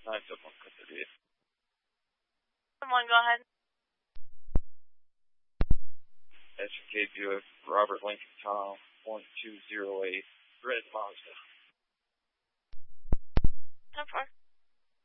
971, cut 38. Someone go ahead. SK Buick, Robert Lincoln Tom, 1208, Red Mazda.